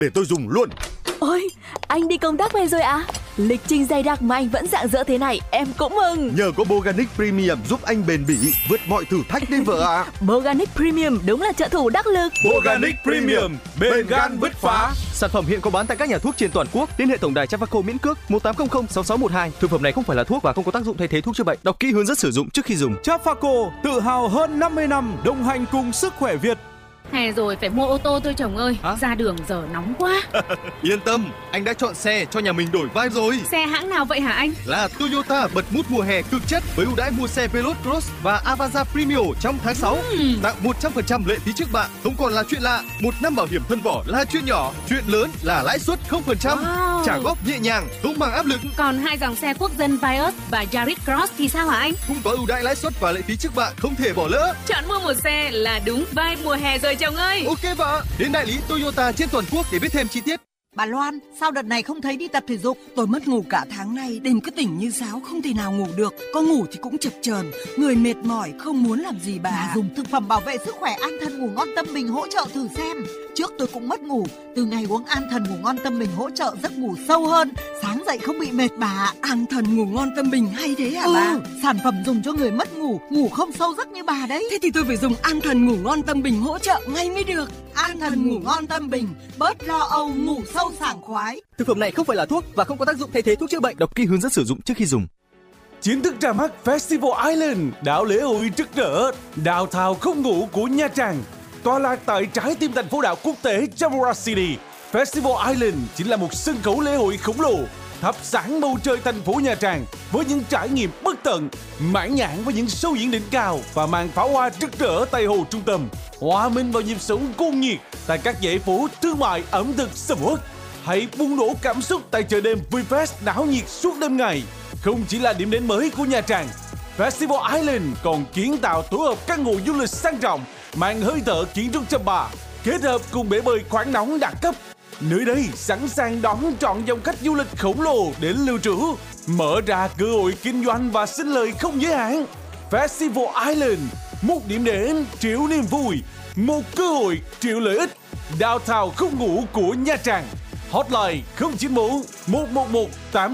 để tôi dùng luôn. Ôi, anh đi công tác về rồi à? Lịch trình dày đặc mà anh vẫn rạng rỡ thế này, em cũng mừng. Nhờ có Boganic Premium giúp anh bền bỉ vượt mọi thử thách đấy vợ ạ. Boganic Premium đúng là trợ thủ đắc lực. Boganic Premium, bền gan bứt phá. Sản phẩm hiện có bán tại các nhà thuốc trên toàn quốc. Liên hệ tổng đài Trafaco miễn cước 1800 6612. Thực phẩm này không phải là thuốc và không có tác dụng thay thế thuốc chữa bệnh. Đọc kỹ hướng dẫn sử dụng trước khi dùng. Trafaco tự hào hơn 50 năm đồng hành cùng sức khỏe Việt. Hè rồi phải mua ô tô thôi chồng ơi. Ra đường giờ nóng quá. Yên tâm, anh đã chọn xe cho nhà mình đổi vibe rồi. Xe hãng nào vậy hả anh? Là Toyota bật mút mùa hè cực chất với ưu đãi mua xe Veloz Cross và Avanza Premium trong tháng 6. Tặng 100% lệ phí trước bạ, không còn là chuyện lạ. 1 năm bảo hiểm thân vỏ là chuyện nhỏ, chuyện lớn là lãi suất 0%. Trả góp nhẹ nhàng, không mang áp lực. Còn hai dòng xe quốc dân Vios và Yaris Cross thì sao hả anh? Cũng có ưu đãi lãi suất và lệ phí trước bạ không thể bỏ lỡ. Chọn mua một xe là đúng vibe mùa hè rồi chồng ơi. Ok vợ, đến đại lý Toyota trên toàn quốc để biết thêm chi tiết. Bà Loan, sao đợt này không thấy đi tập thể dục? Tôi mất ngủ cả tháng nay, đêm cứ tỉnh như sáo, không thể nào ngủ được. Có ngủ thì cũng chập chờn, người mệt mỏi, không muốn làm gì bà. Dùng thực phẩm bảo vệ sức khỏe An Thần Ngủ Ngon Tâm Bình hỗ trợ thử xem. Trước tôi cũng mất ngủ, từ ngày uống An Thần Ngủ Ngon Tâm Bình hỗ trợ giấc ngủ sâu hơn, sáng dậy không bị mệt bà. An Thần Ngủ Ngon Tâm Bình hay đấy hả bà? Sản phẩm dùng cho người mất ngủ, ngủ không sâu giấc như bà đấy. Thế thì tôi phải dùng An Thần Ngủ Ngon Tâm Bình hỗ trợ ngay mới được. An Thần Ngủ Ngon Tâm Bình, bớt lo âu, ngủ sâu sảng khoái. Thực phẩm này không phải là thuốc và không có tác dụng thay thế thuốc chữa bệnh. Đọc kỹ hướng dẫn sử dụng trước khi dùng. Chính thức ra mắt Festival Island, đảo lễ hội rực rỡ, downtown không ngủ của Nha Trang. Tọa lạc tại trái tim thành phố đảo quốc tế Jamura City, Festival Island chính là một sân khấu lễ hội khổng lồ, thắp sáng bầu trời thành phố Nha Trang với những trải nghiệm bất tận, mãn nhãn với những show diễn đỉnh cao và màn pháo hoa rực rỡ tại hồ trung tâm, hòa mình vào nhịp sống cuồng nhiệt tại các dãy phố thương mại ẩm thực sầm uất. Hãy bùng nổ cảm xúc tại chợ đêm VFest náo nhiệt suốt đêm ngày. Không chỉ là điểm đến mới của Nha Trang, Festival Island còn kiến tạo tổ hợp căn hộ du lịch sang trọng, mang hơi thở kiến trúc chăm bà, kết hợp cùng bể bơi khoáng nóng đẳng cấp. Nơi đây sẵn sàng đón trọn dòng khách du lịch khổng lồ đến lưu trú, mở ra cơ hội kinh doanh và sinh lời không giới hạn. Festival Island, một điểm đến triệu niềm vui, một cơ hội triệu lợi ích. Downtown không ngủ của Nha Trang. Hotline 094 111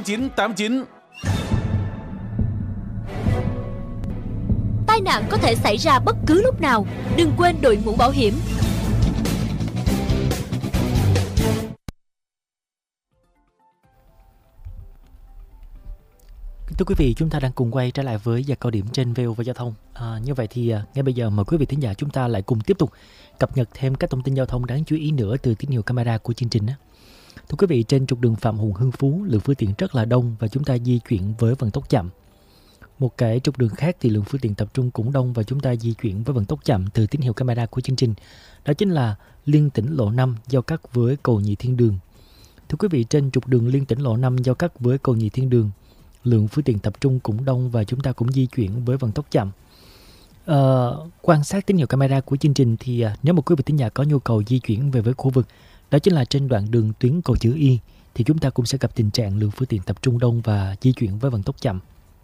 8989. Tai nạn có thể xảy ra bất cứ lúc nào, đừng quên đội mũ bảo hiểm. Thưa quý vị, chúng ta đang cùng quay trở lại với giờ cao điểm trên VOV Giao thông. Như vậy thì ngay bây giờ mời quý vị thính giả chúng ta lại cùng tiếp tục cập nhật thêm các thông tin giao thông đáng chú ý nữa từ tín hiệu camera của chương trình. Thưa quý vị, trên trục đường Phạm Hùng Hưng Phú, lượng phương tiện rất là đông và chúng ta di chuyển với vận tốc chậm. Một cái trục đường khác thì lượng phương tiện tập trung cũng đông và chúng ta di chuyển với vận tốc chậm từ tín hiệu camera của chương trình. Đó chính là liên tỉnh lộ 5 giao cắt với cầu Nhị Thiên Đường. Thưa quý vị, trên trục đường liên tỉnh lộ 5 giao cắt với cầu Nhị Thiên Đường, lượng phương tiện tập trung cũng đông và chúng ta cũng di chuyển với vận tốc chậm. Quan sát tín hiệu camera của chương trình thì nếu một quý vị thính giả có nhu cầu di chuyển về với khu vực, đó chính là trên đoạn đường tuyến cầu chữ Y, thì chúng ta cũng sẽ gặp tình trạng lượng phương tiện tập trung đông và di chuyển với vận tốc chậm.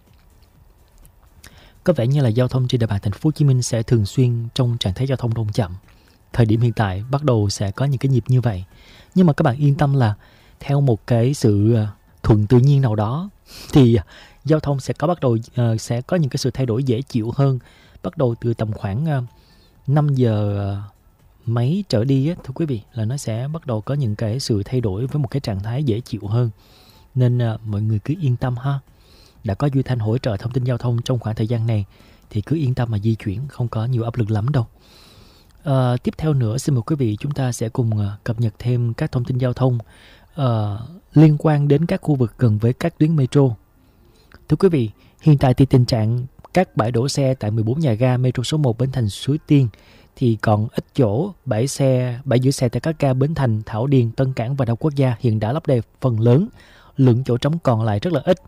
Có vẻ như là giao thông trên địa bàn thành phố Hồ Chí Minh sẽ thường xuyên trong trạng thái giao thông đông chậm. Thời điểm hiện tại bắt đầu sẽ có những cái nhịp như vậy. Nhưng mà các bạn yên tâm là theo một cái sự thuận tự nhiên nào đó thì giao thông sẽ có những cái sự thay đổi dễ chịu hơn. Bắt đầu từ tầm khoảng 5 giờ mấy trở đi thưa quý vị, là nó sẽ bắt đầu có những cái sự thay đổi với một cái trạng thái dễ chịu hơn. Nên mọi người cứ yên tâm ha. Đã có Duy Thanh hỗ trợ thông tin giao thông trong khoảng thời gian này thì cứ yên tâm mà di chuyển, không có nhiều áp lực lắm đâu. Tiếp theo nữa, xin mời quý vị chúng ta sẽ cùng cập nhật thêm các thông tin giao thông liên quan đến các khu vực gần với các tuyến metro. Thưa quý vị, hiện tại thì tình trạng các bãi đổ xe tại 14 nhà ga metro số 1 Bến Thành Suối Tiên thì còn ít chỗ. Bãi giữ xe tại các ga Bến Thành, Thảo Điền, Tân Cảng và Đại học Quốc gia hiện đã lấp đầy phần lớn, lượng chỗ trống còn lại rất là ít.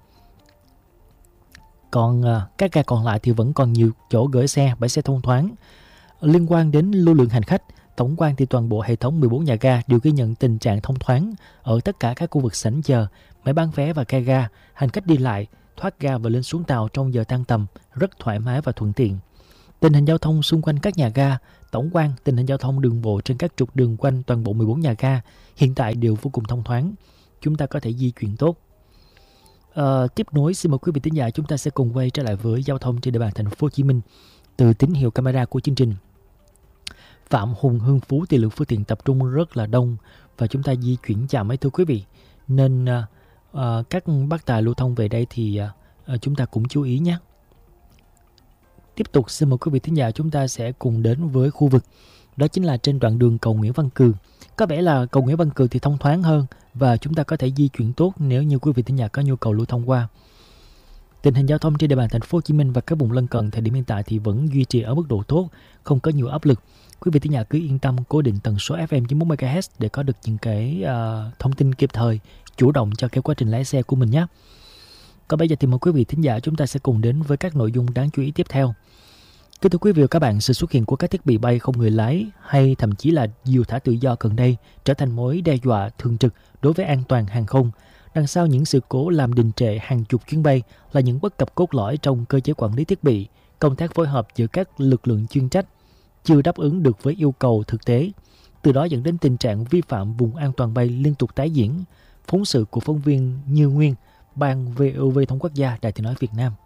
Còn các ga còn lại thì vẫn còn nhiều chỗ gửi xe, bãi xe thông thoáng. Liên quan đến lưu lượng hành khách, tổng quan thì toàn bộ hệ thống 14 nhà ga đều ghi nhận tình trạng thông thoáng ở tất cả các khu vực sảnh chờ, máy bán vé và ca ga. Hành khách đi lại, thoát ga và lên xuống tàu trong giờ tan tầm rất thoải mái và thuận tiện. Tình hình giao thông xung quanh các nhà ga Tổng quan, tình hình giao thông đường bộ trên các trục đường quanh toàn bộ 14 nhà ga hiện tại đều vô cùng thông thoáng. Chúng ta có thể di chuyển tốt. Tiếp nối, xin mời quý vị thính giả chúng ta sẽ cùng quay trở lại với giao thông trên địa bàn thành phố Hồ Chí Minh. Từ tín hiệu camera của chương trình, Phạm Hùng Hưng Phú thì lượng phương tiện tập trung rất là đông và chúng ta di chuyển chậm ấy thưa quý vị. Nên các bác tài lưu thông về đây thì chúng ta cũng chú ý nhé. Tiếp tục xin mời quý vị thính giả chúng ta sẽ cùng đến với khu vực đó chính là trên đoạn đường cầu Nguyễn Văn Cừ. Có vẻ là cầu Nguyễn Văn Cừ thì thông thoáng hơn và chúng ta có thể di chuyển tốt nếu như quý vị thính giả có nhu cầu lưu thông qua. Tình hình giao thông trên địa bàn thành phố Hồ Chí Minh và các vùng lân cận thời điểm hiện tại thì vẫn duy trì ở mức độ tốt, không có nhiều áp lực. Quý vị thính giả cứ yên tâm cố định tần số FM 91 MHz để có được những cái thông tin kịp thời, chủ động cho cái quá trình lái xe của mình nhé. Còn bây giờ thì mời quý vị thính giả chúng ta sẽ cùng đến với các nội dung đáng chú ý tiếp theo. Kính thưa quý vị và các bạn, sự xuất hiện của các thiết bị bay không người lái hay thậm chí là diều thả tự do gần đây trở thành mối đe dọa thường trực đối với an toàn hàng không. Đằng sau những sự cố làm đình trệ hàng chục chuyến bay là những bất cập cốt lõi trong cơ chế quản lý thiết bị, công tác phối hợp giữa các lực lượng chuyên trách chưa đáp ứng được với yêu cầu thực tế, từ đó dẫn đến tình trạng vi phạm vùng an toàn bay liên tục tái diễn. Phóng sự của phóng viên Như Nguyên, Ban VOV Thông quốc gia, Đài Tiếng nói Việt Nam.